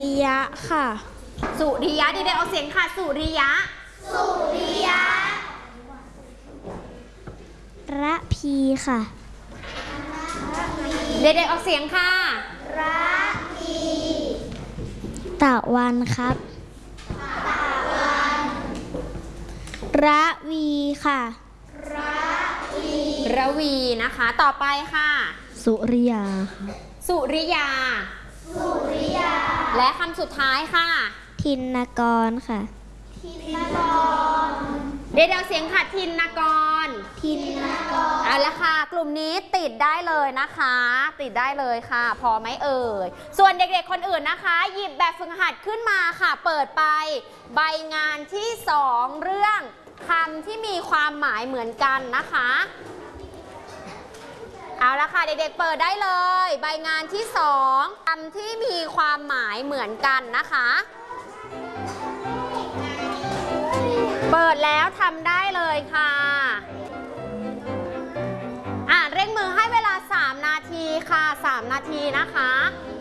ริยะค่ะสุริยะเด็กๆเอาเสียงค่ะสุริยะสุริยะระพีค่ะเด็กๆเอาเสียงค่ะระพีตะวันครับตะวันระวีค่ะระวีนะคะต่อไปค่ะสุริยาสุริยาและคำสุดท้ายค่ะทินกรค่ะเด็กๆเอาเสียงค่ะทินกรเอาละค่ะกลุ่มนี้ติดได้เลยนะคะติดได้เลยค่ะพอไหมเอ่ยส่วนเด็กๆคนอื่นนะคะหยิบแบบฝึกหัดขึ้นมาค่ะเปิดไปใบงานที่2เรื่องคำที่มีความหมายเหมือนกันนะคะเอาละค่ะเด็กๆเปิดได้เลยใบงานที่2คำที่มีความหมายเหมือนกันนะคะเปิดแล้วทำได้เลยค่ะเร่งมือให้เวลา3 นาทีค่ะ3 นาทีนะคะ